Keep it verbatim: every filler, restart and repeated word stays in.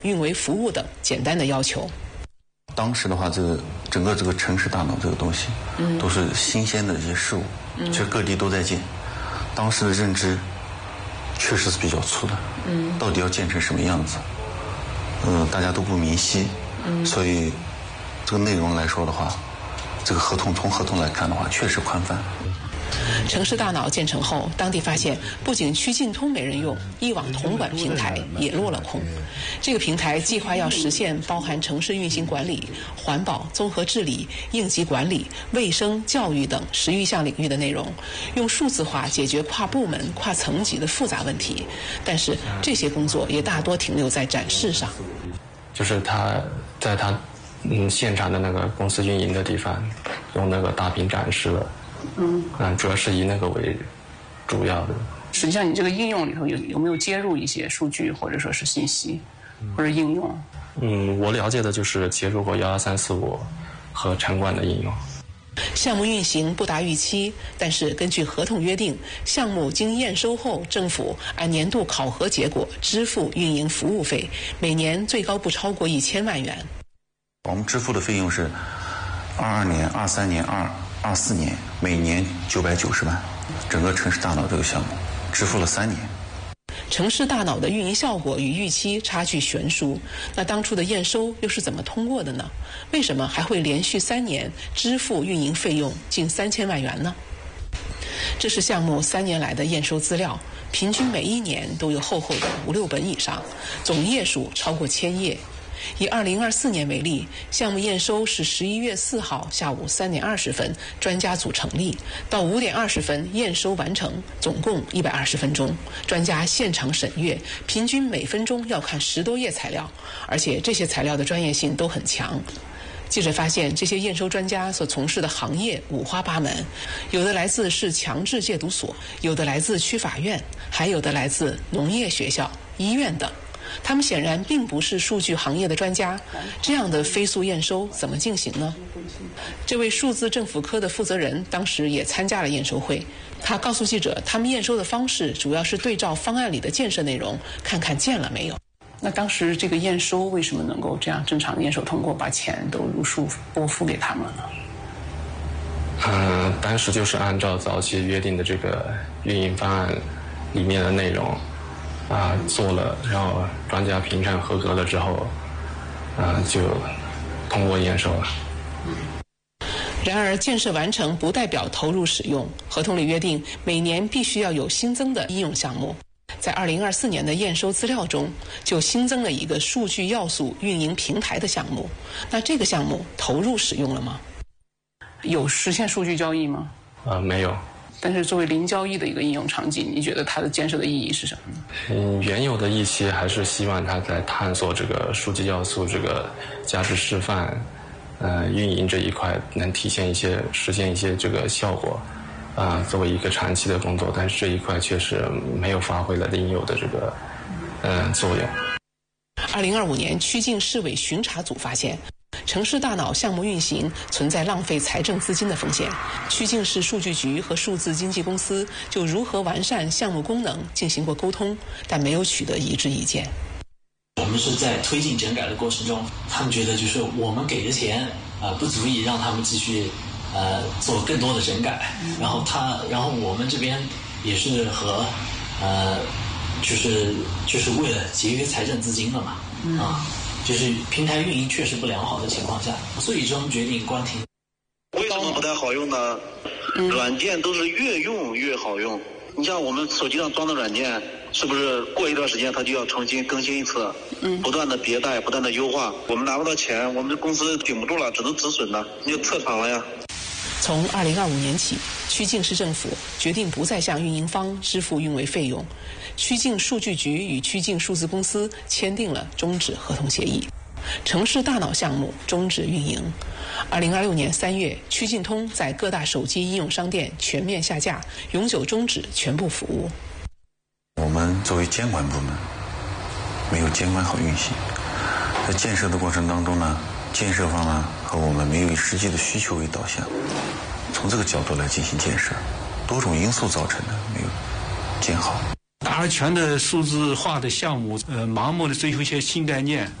运维服务等简单的要求。 当时的话，这个整个这个城市大脑这个东西，嗯，都是新鲜的一些事物，嗯，其实各地都在建。当时的认知确实是比较粗的，嗯，到底要建成什么样子，嗯，大家都不明晰，嗯，所以这个内容来说的话，这个合同从合同来看的话，确实宽泛。 城市大脑建成后，当地发现不仅曲径通没人用，一网统管平台也落了空。这个平台计划要实现包含城市运行管理、环保、综合治理、应急管理、卫生、教育等十余项领域的内容，用数字化解决跨部门、跨层级的复杂问题。但是这些工作也大多停留在展示上。 就是他在他嗯现场的那个公司运营的地方，用那个大屏展示了。嗯，嗯，主要是以那个为主要的。 实际上，你这个应用里头有有没有接入一些数据或者说是信息，或者应用？ 嗯，我了解的就是接入过幺二三四五和城管的应用。 项目运行不达预期，但是根据合同约定，项目经验收后，政府按年度考核结果支付运营服务费，每年最高不超过一千万元。 我们支付的费用是二二年、二三年、二二四年，每年九百九十万。整个城市大脑这个项目支付了三年。 城市大脑的运营效果与预期差距悬殊，那当初的验收又是怎么通过的呢？为什么还会连续三年支付运营费用近三千万元呢？这是项目三年来的验收资料，平均每一年都有厚厚的五六本以上，总页数超过千页。以二零二四年为例，项目验收是十一月四号下午三点二十分，专家组成立，到五点二十分验收完成，总共一百二十分钟。专家现场审阅，平均每分钟要看十多页材料，而且这些材料的专业性都很强。记者发现，这些验收专家所从事的行业五花八门，有的来自市强制戒毒所，有的来自区法院，还有的来自农业学校、医院等。他们显然并不是数据行业的专家，这样的飞速验收怎么进行呢？这位数字政府科的负责人当时也参加了验收会，他告诉记者，他们验收的方式主要是对照方案里的建设内容，看看建了没有。 那当时这个验收为什么能够这样正常验收通过，把钱都如数拨付给他们了呢？ 嗯，当时就是按照早期约定的这个运营方案里面的内容啊做了，然后专家评审合格了之后，啊就通过验收了。 然而，建设完成不代表投入使用。合同里约定，每年必须要有新增的应用项目。在二零二四年的验收资料中，就新增了一个数据要素运营平台的项目。那这个项目投入使用了吗？ 有实现数据交易吗？ 啊，没有。 但是作为零交易的一个应用场景，你觉得它的建设的意义是什么呢？ 嗯，原有的预期还是希望它在探索这个数据要素这个价值示范，呃，运营这一块能体现一些、实现一些这个效果，啊、呃，作为一个长期的工作，但是这一块确实没有发挥了应有的这个，呃，作用。 二零二五年，曲靖市委巡查组发现，城市大脑项目运行存在浪费财政资金的风险。曲靖市数据局和数字经纪公司就如何完善项目功能进行过沟通，但没有取得一致意见。 我们是在推进整改的过程中，他们觉得就是我们给的钱啊、呃、不足以让他们继续呃做更多的整改，然后他，然后我们这边也是和呃就是就是为了节约财政资金了嘛，啊。就是平台运营确实不良好的情况下，所以终决定关停。 为什么不太好用呢？嗯、软件都是越用越好用。你像我们手机上装的软件，是不是过一段时间它就要重新更新一次？嗯，不断的迭代，不断的优化。我们拿不到钱，我们这公司顶不住了，只能止损了，你就撤场了呀。 从二零二五年起，曲靖市政府决定不再向运营方支付运维费用。曲靖数据局与曲靖数字公司签订了终止合同协议，城市大脑项目终止运营。二零二六年三月，曲靖通在各大手机应用商店全面下架，永久终止全部服务。 我们作为监管部门，没有监管好运行，在建设的过程当中呢，建设方呢和我们没有以实际的需求为导向，从这个角度来进行建设，多种因素造成的没有建好。 打了拳的数字化的项目，呃，盲目的追求一些新概念。